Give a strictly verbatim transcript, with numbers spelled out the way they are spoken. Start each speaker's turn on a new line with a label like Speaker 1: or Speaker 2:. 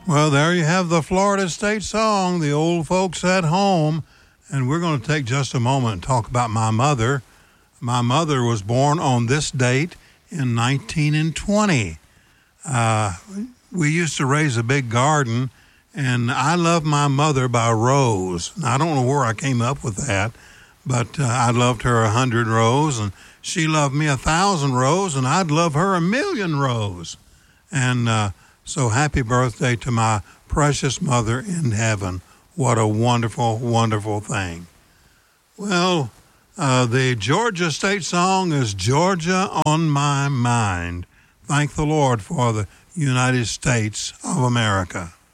Speaker 1: Well, there you have the Florida State song, The Old Folks at Home. And we're going to take just a moment and talk about my mother. My mother was born on this date in nineteen twenty. Uh, we used to raise a big garden, and I Love My Mother by Rose. Now, I don't know where I came up with that, but uh, I loved her a hundred rows, and she loved me a thousand rows, and I'd love her a million rows. And uh, so happy birthday to my precious mother in heaven. What a wonderful, wonderful thing. Well, uh, the Georgia State song is Georgia on My Mind. Thank the Lord for the United States of America.